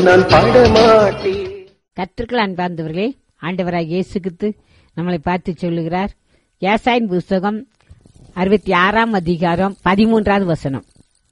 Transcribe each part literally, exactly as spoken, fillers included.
நான் பாடமாட்டேன். கர்த்தருக்கு அன்பார்ந்தவர்களே, ஆண்டவராகிய இயேசு கிறிஸ்து நம்மளை பார்த்து சொல்லுகிறார். ஏசாயின் புஸ்தகம் அறுபத்தி ஆறாம் அதிகாரம் பதிமூன்றாவது வசனம்.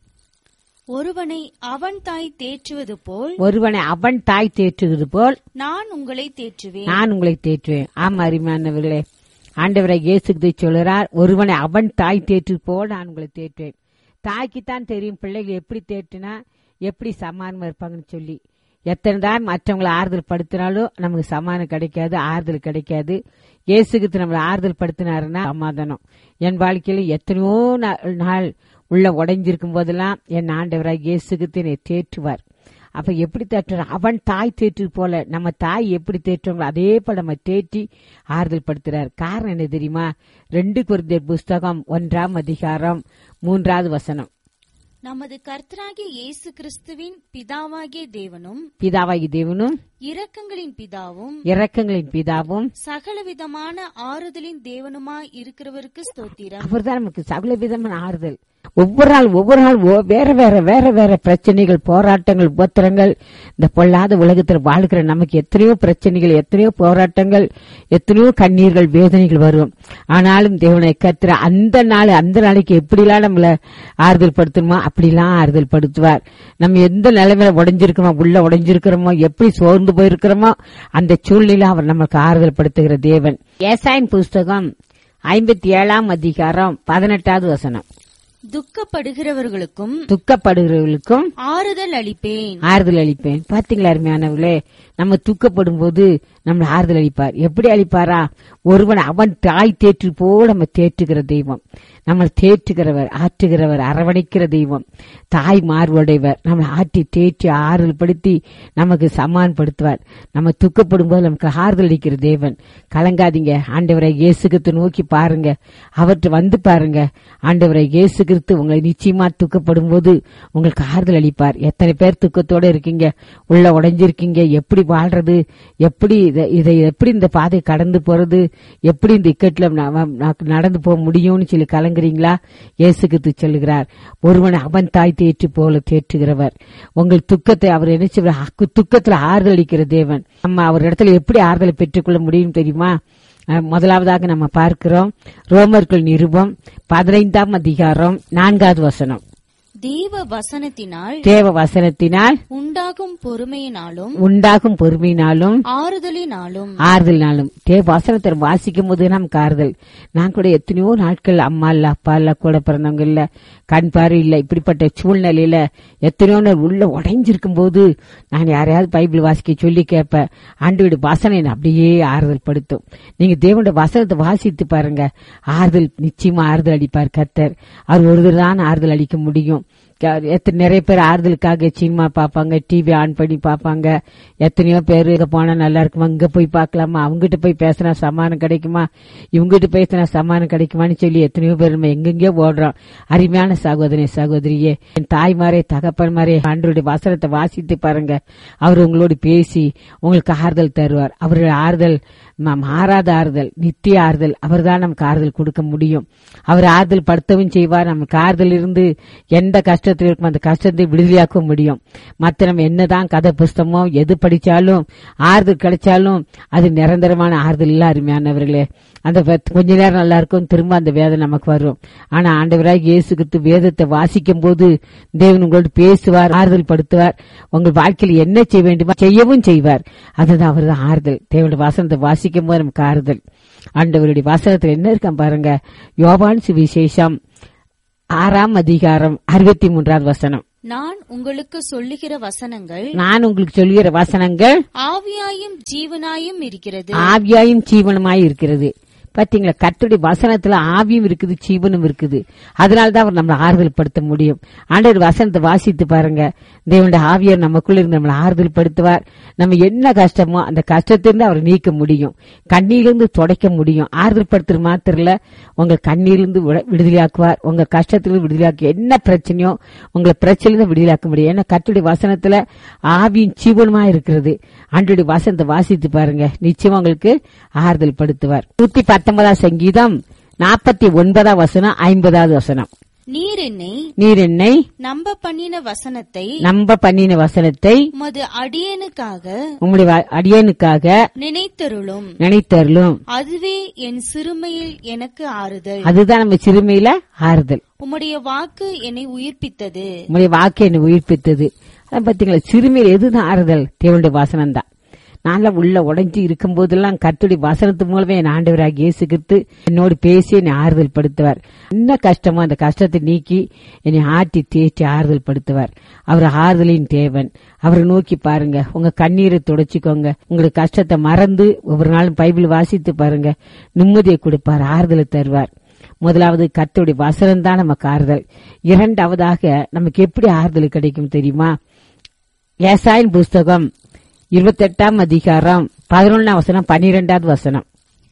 ஒருவனை அவன் தாய் தேற்றுவது போல் ஒருவனை அவன் தாய் தேற்றுவது போல் நான் உங்களை தேற்றுவேன். நான் உங்களை தேற்றுவேன். ஆமா, அருமையானவர்களே, ஆண்டவராகிய இயேசு கிறிஸ்து சொல்லுகிறார், ஒருவனை அவன் தாய் தேற்றுவது போல் நான் உங்களை தேற்றுவேன். தாய்க்குத்தான் தெரியும் பிள்ளைகள் எப்படி தேற்றுனா எப்படி சமாதானமா இருப்பாங்கன்னு சொல்லி. எத்தனை தான் மற்றவங்களை ஆறுதல் படுத்தினாலும் நமக்கு சமாதானம் கிடைக்காது, ஆறுதல் கிடைக்காது. இயேசுக்கு நம்மளை ஆறுதல் படுத்தினாருன்னா சமாதானம். என் வாழ்க்கையில எத்தனையோ நாள் உள்ள உடைஞ்சிருக்கும் போதெல்லாம் என் ஆண்டவராக இயேசுக்கு என்னை தேற்றுவார். அப்ப எப்படி தேற்றுறார்? அவன் தாய் தேற்று போல நம்ம தாய் எப்படி தேற்றுவாங்களோ அதே போல நம்ம தேற்றி ஆறுதல் படுத்துறார். காரணம் என்ன தெரியுமா? ரெண்டு கொரிந்தியர் புஸ்தகம் ஒன்றாம் அதிகாரம் மூன்றாவது வசனம். நமது கர்த்தராகிய இயேசு கிறிஸ்துவின் பிதாவாகிய தேவனும் பிதாவாகிய தேவனும் இரக்கங்களின் பிதாவும் இரக்கங்களின் பிதாவும் சகலவிதமான ஆறுதலின் தேவனுமாய் இருக்கிறவருக்கு ஸ்தோத்திரம். அவர்தான் நமக்கு சகல விதமான ஆறுதல். ஒவ்வொரு நாள் ஒவ்வொரு நாள் வேற வேற வேற வேற பிரச்சனைகள், போராட்டங்கள், உபத்திரங்கள். இந்த பொல்லாத உலகத்தில் வாழ்கிற நமக்கு எத்தனையோ பிரச்சனைகள், எத்தனையோ போராட்டங்கள், எத்தனையோ கண்ணீர்கள், வேதனைகள் வரும். ஆனாலும் தேவனை கர்த்தர் அந்த நாள் அந்த நாளைக்கு எப்படிலாம் நம்மள ஆறுதல் படுத்தணுமோ அப்படிலாம் ஆறுதல் படுத்துவார். நம்ம எந்த நிலைமையில உடைஞ்சிருக்கிறோமோ, உள்ள உடைஞ்சிருக்கிறோமோ, எப்படி சோர்ந்து போயிருக்கிறோமோ அந்த சூழ்நிலை அவர் நமக்கு ஆறுதல் படுத்துகிற தேவன். ஏசாயின் புஸ்தகம் ஐம்பத்தி ஏழாம் அதிகாரம் பதினெட்டாவது வசனம். துக்கப்படுகிறவர்களுக்கும் துக்கப்படுகிறவர்களுக்கும் ஆறுதல் அளிப்பேன். ஆறுதல் அளிப்பேன். பாத்தீங்களா அருமையானவர்களே, நம்ம துக்கப்படும் போது நம்மளை ஆறுதல் அளிப்பார். எப்படி அளிப்பாரா? ஒருவன் அவன் தாய் தேற்று போல நம்ம தேற்றுகிற தெய்வம், நம்ம தேற்றுகிறவர், ஆற்றுகிறவர், அரவணைக்கிற தெய்வம், தாய் மார்புடையவர். நம்மளை ஆற்றி தேற்றி ஆறுதல் படுத்தி நமக்கு சமாதானப்படுத்துவார். நம்ம துக்கப்படும் போது நமக்கு ஆறுதல் அளிக்கிற தேவன். கலங்காதீங்க, ஆண்டவரை இயேசு கிறிஸ்து நோக்கி பாருங்க, அவற்றை வந்து பாருங்க. ஆண்டவரை இயேசு கிறிஸ்து உங்களை நிச்சயமா துக்கப்படும் போது உங்களுக்கு ஆறுதல் அளிப்பார். எத்தனை பேர் துக்கத்தோட இருக்கீங்க, உள்ள உடைஞ்சிருக்கீங்க, எப்படி வாழ்றது, எப்படி இதை எப்படி இந்த பாதை கடந்து போறது, எப்படி இந்த இக்கட்ல நடந்து போக முடியும்னு சொல்லி கலங்குறீங்களா? இயேசு கிறிஸ்து சொல்லுகிறார், ஒருவன் அவன் தாய் தேற்று போல தேற்றுகிறவர். உங்கள் துக்கத்தை அவர் என்ன செய்வார்? துக்கத்துல ஆறுதல் அளிக்கிற தேவன். நம்ம அவர் இடத்துல எப்படி ஆறுதலை பெற்றுக்கொள்ள முடியும் தெரியுமா? முதலாவதாக நம்ம பார்க்கிறோம் ரோமர்கள் நிருபம் பதினைந்தாம் அதிகாரம் நான்காவது வசனம். தேவ வசனத்தினால் தேவ வசனத்தினால் உண்டாகும் பொறுமையினாலும் உண்டாகும் பொறுமையினாலும் ஆறுதலினாலும் ஆறுதலினாலும் தேவ வசனத்தை வாசிக்கும் போது நமக்கு ஆறுதல். நான் கூட எத்தனையோ நாட்கள் அம்மா இல்ல, அப்பா இல்ல, கூட பிறந்தவங்க இல்ல, கண் பார்வை இல்ல, இப்படிப்பட்ட சூழ்நிலையில எத்தனையோ நாள் உள்ள உடைஞ்சிருக்கும் போது நான் யாரையாவது பைபிள் வாசிக்க சொல்லி கேட்பேன். ஆண்டவருடைய வசனம் அப்படியே ஆறுதல் படுத்தும். நீங்க தேவனுடைய வசனத்தை வாசித்து பாருங்க, ஆறுதல் நிச்சயமா ஆறுதல் அளிப்பார் கர்த்தர். அவர் ஒருவர் தான் ஆறுதல் அளிக்க முடியும். நிறைய பேர் ஆறுதலுக்காக சினிமா பாப்பாங்க, டிவி ஆன் பண்ணி பாப்பாங்க. எத்தனையோ பேரு போனா நல்லா இருக்குமா, இங்க போய் பாக்கலாமா, அவங்ககிட்ட போய் பேசினா சமாதானம் கிடைக்குமா, இவங்ககிட்ட பேசினா சமாதானம் கிடைக்குமான்னு சொல்லி எத்தனையோ பேர் நம்ம எங்கெங்கயோ ஓடுறோம். அருமையான சகோதரி சகோதரியே, என் தாய்மாரே தகப்பன்மாரே, ஆண்டவருடைய வசனத்தை வாசித்து பாருங்க. அவர் உங்களோடு பேசி உங்களுக்கு ஆறுதல் தருவார். அவருடைய ஆறுதல் மாறாத ஆறுதல், நித்திய ஆறுதல். அவர் தான் நமக்கு ஆறுதல் கொடுக்க முடியும். அவர் ஆறுதல் படுத்தவும் செய்வார். நமக்கு ஆறுதல் இருந்து எந்த கஷ்டத்தில் இருக்கும் அந்த கஷ்டத்தை விடுதலையாக்க முடியும். மற்ற நம்ம என்னதான் கதை புஸ்தகமோ எது படிச்சாலும் ஆறுதல் கிடைச்சாலும் அது நிரந்தரமான ஆறுதல் இல்ல. அருமையானவர்களே, அந்த கொஞ்ச நேரம் நல்லா இருக்கும், திரும்ப அந்த வேதனை நமக்கு வரும். ஆனா ஆண்டவராக இயேசு கிறிஸ்து வேதத்தை வாசிக்கும் போது தேவன் உங்களோடு பேசுவார், ஆறுதல் படுத்துவார். உங்கள் வாழ்க்கையில் என்ன செய்ய வேண்டுமோ செய்யவும் செய்வார். அதுதான் அவர் தான் ஆறுதல். தேவனுடைய வசனத்தை வாசிக்கும் போது நமக்கு ஆறுதல். ஆண்டவருடைய வசனத்தில் என்ன இருக்க பாருங்க. யோவான் சுவிசேஷம் ஆறாம் அதிகாரம் அறுபத்தி மூன்றாவது வசனம். நான் உங்களுக்கு சொல்லுகிற வசனங்கள் நான் உங்களுக்கு சொல்லுகிற வசனங்கள் ஆவியாயும் ஜீவனாயும் இருக்கிறது. ஆவியாயும் ஜீவனமாய் இருக்கிறது. பாத்தீங்களா, கர்த்தருடைய வசனத்துல ஆவியும் இருக்குது, ஜீவனும் இருக்குது. அதனாலதான் அவர் நம்மளை ஆறுதல் படுத்த முடியும். ஆண்டவர் வசனத்தை வாசித்து பாருங்க. தேவனுடைய ஆவியார் நமக்குள்ள இருந்து நம்மளை ஆறுதல் படுத்துவார். நம்ம என்ன கஷ்டமோ அந்த கஷ்டத்திலிருந்து அவர் நீக்க முடியும், கண்ணீரிலிருந்து துடைக்க முடியும். ஆறுதல் படுத்துற மாத்திரல உங்க கண்ணீரிலிருந்து விடுதலையாக்குவார், உங்க கஷ்டத்திலிருந்து விடுதலையாக்கு. என்ன பிரச்சனையோ உங்களை பிரச்சனையிலிருந்து விடுதலையாக்க முடியும். ஏன்னா கர்த்தருடைய வசனத்துல ஆவியும் ஜீவனுமா இருக்கிறது. ஆண்டவருடைய வசனத்தை வாசித்து பாருங்க, நிச்சயமா உங்களுக்கு ஆறுதல் படுத்துவார். நூத்தி பத்தொன்பதாம் சங்கீதம் நாற்பத்தி ஒன்பதாம் வசனம் ஐம்பதாவது வசனம். நீர் என்னை நீர் என்னை நம்ப பண்ணின வசனத்தை நம்ப பண்ணின வசனத்தை உமது அடியேனுக்காக உம்முடைய வ- அடியேனுக்காக நினைத்தருளும். நினைத்தருளும். அதுவே என் சிறுமையில் எனக்கு ஆறுதல். அதுதான் நம்ம சிறுமையில ஆறுதல். உம்முடைய வாக்கு என்னை உயிர்ப்பித்தது. உம்முடைய வாக்கு என்னை உயிர்ப்பித்தது. அதான் பாத்தீங்களா, சிறுமையில் எதுதான் ஆறுதல்? தேவனுடைய வசனம் தான். நான்லாம் உள்ள உடைஞ்சு இருக்கும் போதெல்லாம் கர்த்தருடைய வசனத்து மூலமே என் ஆண்டவராக இயேசு கிறிஸ்து என்னோடு பேசி என்னை ஆறுதல் படுத்துவார். என்ன கஷ்டமோ அந்த கஷ்டத்தை நீக்கி என்னை ஆட்டி தேய்ச்சி ஆறுதல் படுத்துவார். அவர் ஆறுதலின் தேவன். அவரை நோக்கி பாருங்க, உங்க கண்ணீரை துடைச்சிக்கோங்க. உங்களுக்கு கஷ்டத்தை மறந்து ஒவ்வொரு நாளும் பைபிள் வாசித்து பாருங்க, நிம்மதியை கொடுப்பார், ஆறுதலை தருவார். முதலாவது கர்த்தருடைய வசனம் தான் நமக்கு ஆறுதல். இரண்டாவதாக நமக்கு எப்படி ஆறுதல் கிடைக்கும் தெரியுமா? ஏசாயின் புஸ்தகம் இருபத்தி எட்டாம் அதிகாரம் பதினொன்னாம் வசனம், பனிரெண்டாவது வசனம்.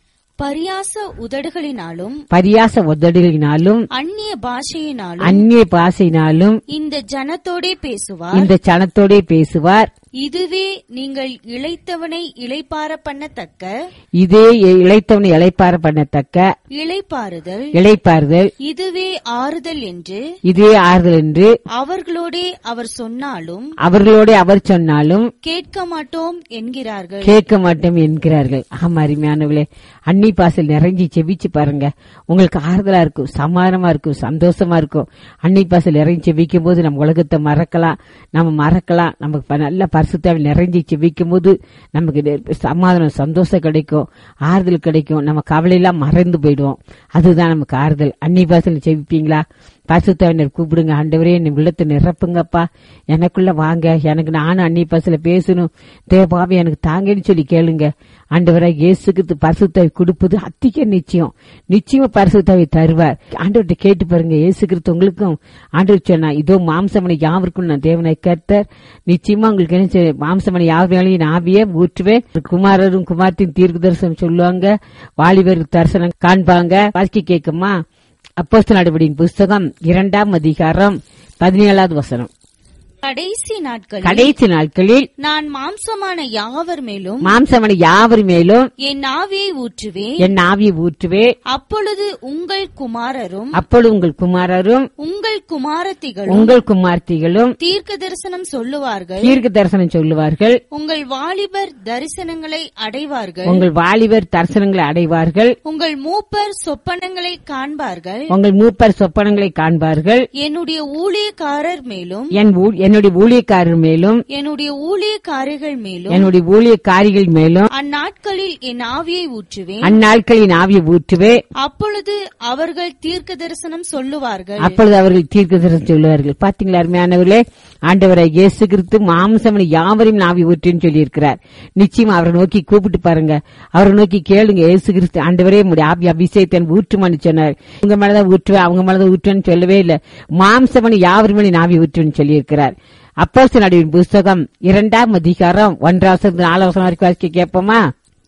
பரியாச உதடுகளினாலும் பரியாச உதடுகளினாலும் அந்நிய பாஷையினாலும் அந்நிய பாசையினாலும் இந்த ஜனத்தோடே பேசுவார். இந்த சனத்தோடே பேசுவார். இதுவே நீங்கள் இளைத்தவனை இளைப்பார பண்ணத்தக்க இதே இளைத்தவனை இளைப்பார பண்ணத்தக்க இளைப்பாறுதல். இளைப்பாறுதல். இதுவே ஆறுதல் என்று இதே ஆறுதல் என்று அவர்களோடே அவர் சொன்னாலும் அவர்களோட அவர் சொன்னாலும் கேட்க மாட்டோம் என்கிறார்கள். கேட்க மாட்டோம் என்கிறார்கள். ஆமா, அருமையானவர்களே, அன்னி பாசல் நிறைஞ்சி செவிச்சு பாருங்க, உங்களுக்கு ஆறுதலா இருக்கும், சமாதானமா இருக்கும், சந்தோஷமா இருக்கும். அன்னி பாசல் நிறைஞ்சி செவிக்கும் போது நம்ம உலகத்தை மறக்கலாம், நம்ம மறக்கலாம். நமக்கு நல்ல பரிசுத்தாவில் நிறைஞ்சி செவிக்கும் போது நமக்கு சமாதானம், சந்தோஷம் கிடைக்கும், ஆறுதல் கிடைக்கும். நம்ம கவலையெல்லாம் மறந்து போயிடுவோம். அதுதான் நமக்கு ஆறுதல். அன்னி பாசல் செவிப்பீங்களா? பரிசுத்தாவினர் கூப்பிடுங்க, ஆண்டவரே என் உள்ளத்தை நிரப்புங்கப்பா, எனக்குள்ள வாங்க, எனக்கு நானும் அன்னி பாசல பேசணும், தேவாவே எனக்கு தாங்கன்னு சொல்லி கேளுங்க. ஆண்டவரை இயேசுக்கு பரிசுத்தாவி கொடுப்பது அத்திக்க நிச்சயம். நிச்சயமா பரிசுத்தாவி தருவார். ஆண்டவர்கிட்ட கேட்டு பாருங்க. இயேசு கிறிஸ்து உங்களுக்கும் ஆண்டவர் சொன்னா, இதோ மாம்சமனை யாவருக்கும் நான் தேவனை கர்த்தர், நிச்சயமா உங்களுக்கு என்ன செய்ய, மாம்சமனை யாவையும் ஆவியே ஊற்றுவேன். குமாரரும் குமாரத்தின் தீர்க்க தரிசனம் சொல்லுவாங்க, வாலிபர் தரிசனம் காண்பாங்க. வாசிக்க கேட்குமா? அப்போஸ்தலர் நடவடிக்கையின் புஸ்தகம் இரண்டாம் அதிகாரம் பதினேழாவது வசனம். கடைசி நாட்களில் கடைசி நாட்களில் நான் மாம்சமான யாவர் மேலும் மாம்சமான யாவர் மேலும் என் ஆவியை ஊற்றுவேன். என் ஆவியை ஊற்றுவே. அப்பொழுது உங்கள் குமாரரும் அப்பொழுது உங்கள் குமாரரும் உங்கள் குமாரத்திகளும் உங்கள் குமார்த்திகளும் தீர்க்க தரிசனம் சொல்லுவார்கள். தீர்க்க தரிசனம் சொல்லுவார்கள். உங்கள் வாலிபர் தரிசனங்களை அடைவார்கள். உங்கள் வாலிபர் தரிசனங்களை அடைவார்கள். உங்கள் மூப்பர் சொப்பனங்களை காண்பார்கள். உங்கள் மூப்பர் சொப்பனங்களை காண்பார்கள். என்னுடைய ஊழியக்காரர் மேலும் என் ஊ- என்னுடைய ஊழியக்காரர் மேலும் என்னுடைய ஊழியக்காரிகள் மேலும் என்னுடைய ஊழியக்காரிகள் மேலும் அந்நாட்களில் என் ஆவியை ஊற்றுவேன். அந்நாட்களின் ஆவியை ஊற்றுவே. அப்பொழுது அவர்கள் தீர்க்க தரிசனம் சொல்லுவார்கள். அப்பொழுது அவர்கள் தீர்க்க தரிசனம் சொல்லுவார்கள். பாத்தீங்களா அருமையானவர்களே, ஆண்டவராய் இயேசு கிறிஸ்து மாம்சமனை யாவரையும் ஆவி ஊற்றின்னு சொல்லி இருக்கிறார். நிச்சயமா அவரை நோக்கி கூப்பிட்டு பாருங்க, அவரை நோக்கி கேளுங்க. இயேசு கிறிஸ்து ஆண்டவரே உம்முடைய ஆவி அபிஷேகத்தை ஊற்றுமான்னு சொன்னார். உங்க மேலதான் ஊற்றுவேன், அவங்க மேலதான் ஊற்றுவேன்னு சொல்லவே இல்லை. மாம்சமனை யாவருமே ஆவி ஊற்றுவேன்னு சொல்லி இருக்கிறார். அப்போஸ்தலர் நடவடிக்கையின் புஸ்தகம் இரண்டாம் அதிகாரம் ஒன்றாவது நாலாவது வரைக்கும் வாசிக்க கேட்போமா?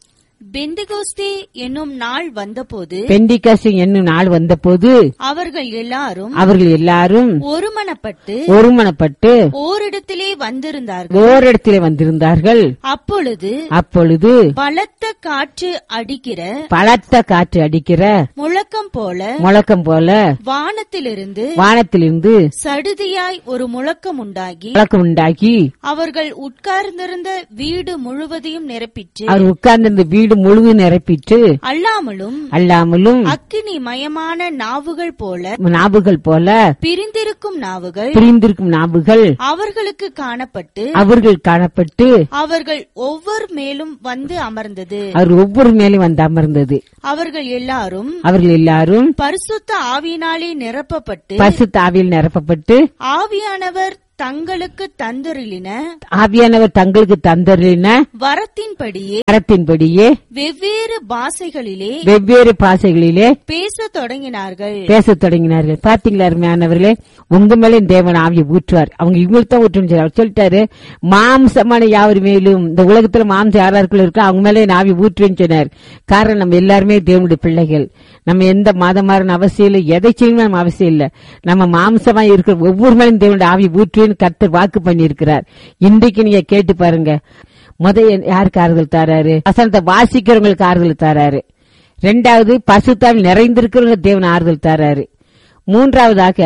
பெந்தெகோஸ்தே என்னும் நாள் வந்தபோது பெண்டிகஸ்து என்னும் நாள் வந்தபோது அவர்கள் எல்லாரும் அவர்கள் எல்லாரும் ஒருமனப்பட்டு ஒருமனப்பட்டு ஓரிடத்திலே வந்திருந்தார்கள். ஓரிடத்திலே வந்திருந்தார்கள். அப்பொழுது அப்பொழுது பலத்த காற்று அடிக்கிற பலத்த காற்று அடிக்கிற முழக்கம் போல முழக்கம் போல வானத்திலிருந்து வானத்திலிருந்து சடுதியாய் ஒரு முழக்கம் உண்டாகி முழக்கம் உண்டாகி அவர்கள் உட்கார்ந்திருந்த வீடு முழுவதையும் நிரப்பிற்று. அவர் உட்கார்ந்திருந்த வீடு முழுவதும் நிரப்பிட்டு அல்லாமலும் அல்லாமலும் அக்கினி மயமான நாவுகள் போல நாவுகள் போல பிரிந்திருக்கும் நாவுகள் பிரிந்திருக்கும் நாவுகள் அவர்களுக்கு காணப்பட்டு அவர்கள் காணப்பட்டு அவர்கள் ஒவ்வொரு மேலும் வந்து அமர்ந்தது. அவர் ஒவ்வொரு மேலும் வந்து அமர்ந்தது. அவர்கள் எல்லாரும் அவர்கள் எல்லாரும் பரிசுத்த ஆவியினாலே நிரப்பப்பட்டு பரிசுத்த ஆவியில் நிரப்பப்பட்டு ஆவியானவர் தங்களுக்கு தந்தருளின ஆவியானவர் தங்களுக்கு தந்தருளின வரத்தின்படியே வரத்தின்படியே வெவ்வேறு பாஷைகளிலே வெவ்வேறு பாஷைகளிலே பேசத் தொடங்கினார்கள். பேசத் தொடங்கினார்கள். பாத்தீங்களா அருமையானவர்களே, உங்க மேலே தேவன் ஆவியை ஊற்றுவார். அவங்க இவங்களுக்கு தான் ஊற்றுன்னு அவர் சொல்லிட்டாரு. மாம்சமான யாவர் மேலும் இந்த உலகத்துல மாம்சம் யாராருக்குள்ள இருக்கோ அவங்க மேலே ஆவி ஊற்றுவேன்னு சொன்னார். காரணம் நம்ம எல்லாருமே தேவனுடைய பிள்ளைகள். நம்ம எந்த மாதமாரின் அவசியம் இல்லை, எதை செய்யணும் நம்ம அவசியம் இல்லை. நம்ம மாம்சமா இருக்கிற ஒவ்வொரு மேலும் தேவனுடைய ஆவி ஊற்றுவேன் கர்த்தர் வாக்கு பண்ணி இருக்கிறார். இன்றைக்கு நீங்க கேட்டு பாருங்க. முத யாருக்கு ஆறுதல் தராரு? வசனத்தை வாசிக்கிறவங்களுக்கு ஆறுதல் தராரு. ரெண்டாவது பரிசுத்தாவில் நிறைந்திருக்கிறவங்க தேவன் ஆறுதல் தராரு. மூன்றாவதாக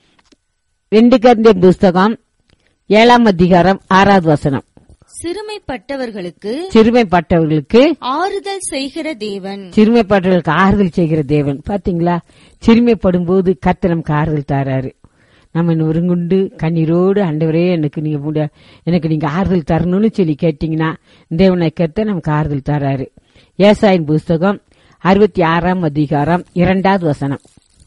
ரெண்டு கொரிந்தியர் புஸ்தகம் ஏழாம் அதிகாரம் ஆறாவது வசனம். சிறுமைப்பட்டவர்களுக்கு சிறுமைப்பட்டவர்களுக்கு ஆறுதல் செய்கிற தேவன். சிறுமைப்பட்டவர்களுக்கு ஆறுதல் செய்கிற தேவன். பாத்தீங்களா, சிறுமைப்படும் போது கர்த்தர் நமக்கு ஆறுதல் தாராரு. நம்ம நொறுங்குண்டு கண்ணீரோடு ஆண்டவரே எனக்கு நீங்க முட- எனக்கு நீங்க ஆறுதல் தரணும்னு சொல்லி கேட்டீங்கன்னா தேவனை கர்த்தர் நமக்கு ஆறுதல் தராரு. ஏசாயின் புஸ்தகம் அறுபத்தி ஆறாம் அதிகாரம் இரண்டாவது வசனம்.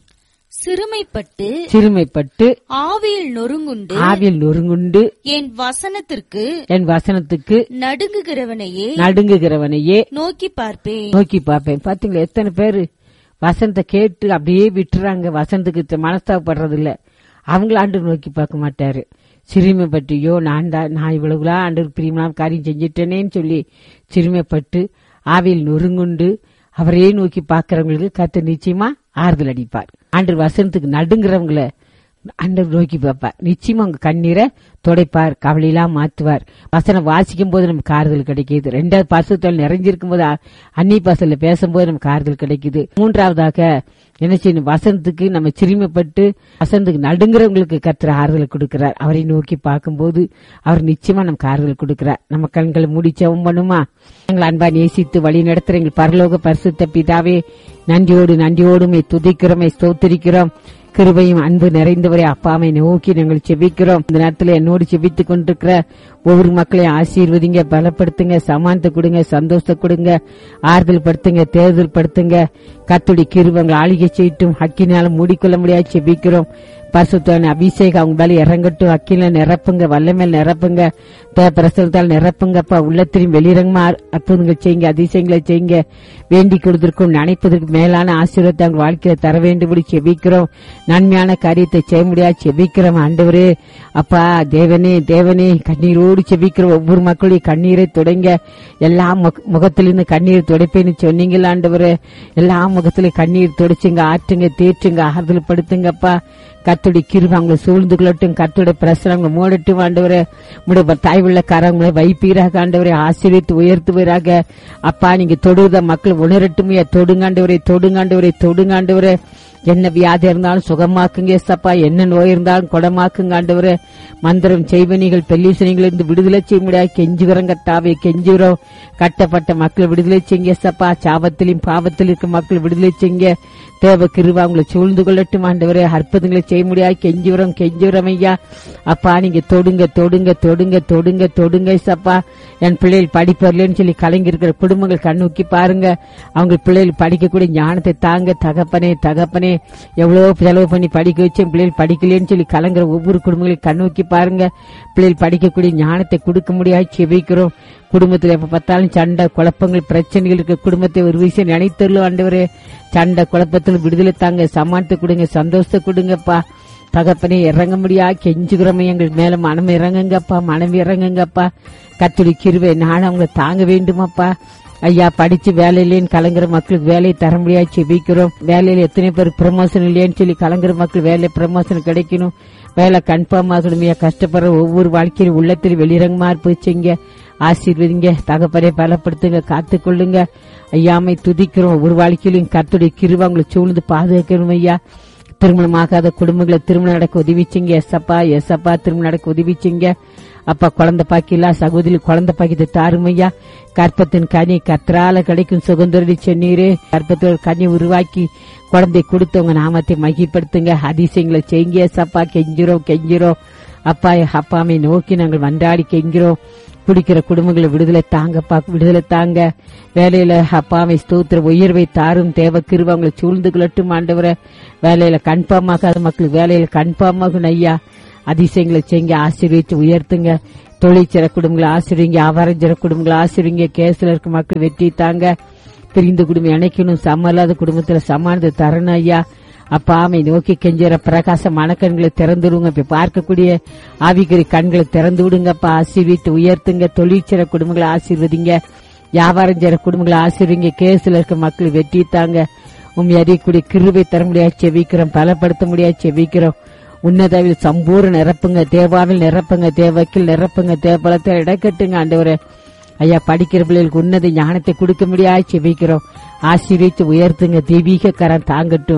சிறுமைப்பட்டு சிறுமைப்பட்டு ஆவியில் நொறுங்குண்டு ஆவியில் நொறுங்குண்டு என் வசனத்திற்கு என் வசனத்துக்கு நடுங்குகிறவனையே நடுங்குகிறவனையே நோக்கி பார்ப்பேன். நோக்கி பார்ப்பேன். பாத்தீங்களா, எத்தனை பேரு வசனத்தை கேட்டு அப்படியே விட்டுறாங்க, வசனத்துக்கு மனஸ்தாபப்படுறது இல்ல. அவங்கள ஆண்டு நோக்கி பார்க்க மாட்டாரு. சிறுமைப்பட்டியோ நான் தான் நான் இவ்வளவுலாம் ஆண்டு பிரியமான காரியம் செஞ்சிட்டேனேன்னு சொல்லி சிறுமைப்பட்டு ஆவியில் நொறுங்குண்டு அவரையே நோக்கி பார்க்கிறவங்களுக்கு கர்த்தர் நிச்சயமா ஆறுதல் அடிப்பார். ஆண்டு வசனத்துக்கு நடுங்கிறவங்கள ஆண்டவர் நோக்கி பார்ப்பார். நிச்சயமா உங்க கண்ணீரை துடைப்பார், கவலையெல்லாம் மாற்றுவார். வசனம் வாசிக்கும் போது நமக்கு ஆறுதல் கிடைக்குது. ரெண்டாவது பரிசுத்தல் நிறைஞ்சிருக்கும் போது அன்னி பாசல்ல பேசும்போது நமக்கு ஆறுதல் கிடைக்குது. மூன்றாவதாக என்ன செய்யணும், வசனத்துக்கு நம்ம சிறுமைப்பட்டு வசனத்துக்கு நடுங்கிறவங்களுக்கு கர்த்தர் ஆறுதல் கொடுக்கிறார். அவரை நோக்கி பார்க்கும்போது அவர் நிச்சயமா நமக்கு ஆறுதல் கொடுக்கிறார். நம்ம கண்களை மூடி ஜெபம் பண்ணுமா? எங்களை அன்பா நேசித்து வழி நடத்துற எங்கள் பரலோக பரிசுத்த பிதாவே, நன்றியோடு நன்றியோடுமே துதிக்கிறோமே ஸ்தோத்திரிக்கிறோம். கிருபையும் அன்பு நிறைந்தவரை அப்பாமை நோக்கி நாங்கள் செபிக்கிறோம். இந்த நேரத்தில் என்னோடு செபித்துக் கொண்டிருக்கிற ஒவ்வொரு மக்களையும் ஆசீர்வதிங்க, பலப்படுத்துங்க, சமானத்தை கொடுங்க, சந்தோஷத்தை கொடுங்க, ஆறுதல் படுத்துங்க, தேர்தல் படுத்துங்க. கர்த்தருடைய கிருபை ஆளிகை செய்யட்டும். அக்கினால மூடிக்கொள்ள முடியாது செபிக்கிறோம். பரிசுத்தவான் அபிஷேகம் அவங்க மேல இறங்கட்டும். அக்கில நிரப்புங்க, வல்லமேல் நிரப்புங்க, பிரசனத்தால் நிரப்புங்கப்பா. உள்ளத்திலும் வெளிரங்கமா அற்புதங்கள் செய்யுங்க, அதிசயங்களை செய்யுங்க. வேண்டி கொடுத்திருக்கும் நினைப்பதற்கு மேலான ஆசீர்வாதத்தை அவங்க வாழ்க்கையில தர வேண்டும்படி செபிக்கிறோம். நன்மையான காரியத்தை செய்ய முடியாது செபிக்கிறோம். ஆண்டவரே அப்பா, தேவனே தேவனே கண்ணீரோடு செபிக்கிறோம். ஒவ்வொரு மக்களுடைய கண்ணீரை தொடங்க, எல்லா முகத்திலிருந்து கண்ணீர் துடைப்பேன்னு சொன்னீங்களா ஆண்டவரே. எல்லா முகத்திலும் கண்ணீர் துடைச்சுங்க, ஆற்றுங்க, தேற்றுங்க, ஆறுதல் படுத்துங்கப்பா. கர்த்தருடைய கிருபை அவங்களை சூழ்ந்து கொள்ளட்டும். கர்த்தருடைய பிரசனங்களை மூடட்டும் ஆண்டவரே. உடைய தாய்வுள்ள கரங்களை வைப்பீராக ஆண்டவரை, ஆசீர்வித்து உயர்த்துவீராக. அப்பா, நீங்க தொடுத மக்கள் உணரட்டுமே. தொடுங்காண்டவரை தொடுங்காண்டவரை தொடுங்காண்டவரை. என்ன வியாதி இருந்தாலும் சுகமாக்குங்க சப்பா. என்ன நோய் இருந்தாலும் குணமாக்குங்க ஆண்டவரே. மந்திரம் செய்வனிகள் பெல்லிசனிகள் இருந்து விடுதலை செய்ய முடியாது கெஞ்சுகிறோம் கத்தாவே, கெஞ்சுகிறோம். கட்டப்பட்ட மக்கள் விடுதலை செய்யுங்க சப்பா. சாபத்திலும் பாவத்தில் இருக்க மக்கள் விடுதலை செய்யுங்க. தேவ கிருபை அவங்களை சூழ்ந்து கொள்ளட்டும் ஆண்டவரே. அற்புதங்களை செய்ய முடியாது கெஞ்சுகிறோம் கெஞ்சுகிறோம் ஐயா. அப்பா, நீங்க தொடுங்க தொடுங்க தொடுங்க தொடுங்க தொடுங்க சப்பா. என் பிள்ளைகள் படிப்பர்லன்னு சொல்லி கலங்கி இருக்கிற குடும்பங்கள் கண்ணூக்கி பாருங்க. அவங்க பிள்ளைகள் படிக்கக்கூடிய ஞானத்தை தாங்க தகப்பனே தகப்பனே. எவ்வளவு செலவு பண்ணி படிக்க வச்சு பிள்ளைகள் படிக்கலன்னு சொல்லி கலங்குற ஒவ்வொரு குடும்பங்களையும் கண்ணூக்கி பாருங்க. பிள்ளைகள் படிக்கக்கூடிய ஞானத்தை கொடுக்க முடியாது செபிக்கிறோம். குடும்பத்தில் எப்ப பார்த்தாலும் சண்டை குழப்பங்கள் பிரச்சனைகள் இருக்க குடும்பத்தை ஒரு விஷயம் நினைத்தருளும் ஆண்டவரே. சண்டை குழப்பத்தில் விடுதலை தாங்க, சமாளித்து கொடுங்க, சந்தோஷத்தை கொடுங்கப்பா. தகப்பனே இறங்க முடியா கெஞ்சுகிறோமே. எங்களுக்கு மேல மனம் இறங்குங்கப்பா, மனம் இறங்குங்கப்பா. கர்த்தருடைய கிருபை நானும் அவங்க தாங்க வேண்டுமாப்பா. ஐயா, படிச்சு வேலையிலேன்னு கலங்குற மக்களுக்கு வேலையை தர முடியாது செபிக்கிறோம். வேலையில எத்தனை பேர் ப்ரமோஷன் இல்லையான்னு சொல்லி கலங்குற மக்கள் வேலை ப்ரமோஷன் கிடைக்கணும், வேலை கன்ஃபார்ம் ஆகணும். கஷ்டப்படுற ஒவ்வொரு வாழ்க்கையிலும் உள்ளத்தில் வெளிரங்கமா போச்சுங்க. ஆசீர்வதிங்க தகப்பனே, பலப்படுத்துங்க, காத்துக்கொள்ளுங்க. ஐயாமை துதிக்கிறோம். ஒவ்வொரு வாழ்க்கையிலும் கர்த்தருடைய கிருபை அவங்களை சூழ்ந்து பாதுகாக்கணும் ஐயா. திருமணமாகாத குடும்பங்களை திருமணம் நடக்க உதவிச்சிங்க எஸ்அப்பா. எஸ்அப்பா திருமணம் நடக்க உதவிச்சிங்க அப்பா. குழந்தை பாக்கிலா சகோதரி குழந்தை பாக்கியத்தை தாருமையா. கற்பத்தின் கனி கர்த்தரால கிடைக்கும் சுகந்தரடி சென்னீரே. கற்பத்தோட கனி உருவாக்கி குழந்தை கொடுத்தவங்க நாமத்தை மகிப்படுத்துங்க. அதிசயங்களை செய்யுங்க எஸ்அப்பா. கெஞ்சிரோம் கெஞ்சிரோம் அப்பா. அப்பாமை நோக்கி நாங்கள் மன்றாடி கெஞ்சிரோம். குடிக்கிற குடும்பங்களை விடுதலை தாங்கப்பா, விடுதலை தாங்க. வேலையில அப்பாவை ஸ்தோத்திர உயர்வை தாரும். தேவ கிருபை அவங்களை சூழ்ந்து கொள்ளட்டும் ஆண்டவரை. வேலையில கன்ஃபார்ம் ஆகாத மக்களுக்கு வேலையில கன்ஃபார்ம் ஆகும் ஐயா. அதிசயங்களை செய்யுங்க, ஆசீர்வதிச்சு உயர்த்துங்க. தொழிற்சிற குடும்பங்களை ஆசீர்வீங்க, ஆவரஞ்சிற குடும்பங்களை ஆசீர்வீங்க. கேஸ்ல இருக்க மக்கள் வெற்றி தாங்க. பிரிந்து குடும்பம் இணைக்கணும், சமல்லாத குடும்பத்துல சமானத்தை தரணும் ஐயா. அப்பா, ஆமை நோக்கி கெஞ்சுற பிரகாச மனக்கண்களை திறந்து விடுங்க. இப்ப பார்க்கக்கூடிய ஆவிக்குறி கண்களை திறந்து விடுங்கப்பா. ஆசீர்வித்து உயர்த்துங்க. தொழிற்சிற குடும்பங்களை ஆசீர்வதிங்க, வியாபாரம் செய்ற குடும்பங்களை ஆசீர்வதிங்க. கேஸ்ல இருக்க மக்கள் வெற்றி தாங்க. உண்மை அறியக்கூடிய கிருபை தர முடியாது செவிக்கிறோம், பலப்படுத்த முடியாது செவிக்கிறோம். உன்னதாவில் சம்பூர்ண நிரப்புங்க, தேவாவில் நிரப்புங்க, தேவக்கில் நிரப்புங்க, தேவபலத்தை இடக்கட்டுங்க ஆண்டவரே. ஐயா, படிக்கிற பிள்ளைகளுக்கு உன்னத ஞானத்தை கொடுக்க முடியாது செபிக்கிறோம். ஆசீர்வதித்து உயர்த்துங்க. தெய்வீக கரம் தாங்கட்டும்.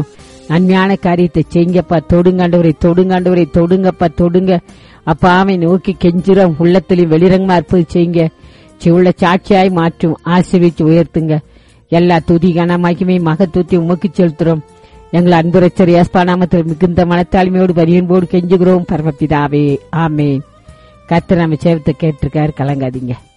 நன்மையான காரியத்தை செய்யுங்கப்பா. தொடுங்காண்டவரை தொடுங்காண்டவரை தொடுங்கப்பா, தொடுங்க அப்பா. ஆமை நோக்கி கெஞ்சுறோம். உள்ளத்திலையும் வெளிரங்கமா இருப்பது செய்யுங்க. சிவுள்ள சாட்சியாய் மாற்றும். ஆசீர்வதிச்சு உயர்த்துங்க. எல்லா துதி கனமாக்கியுமே மகத்துவத்தை உமக்கு செலுத்துறோம். எங்கள் அன்புரட்சர் ஏஸ்பா நாமத்தில் மிகுந்த மனத்தாழ்மையோடு பரியன்போடு கெஞ்சுகிறோம் பரமபிதாவே, ஆமென். கர்த்தர் நம்ம சேவத்தை கேட்டிருக்காரு, கலங்காதீங்க.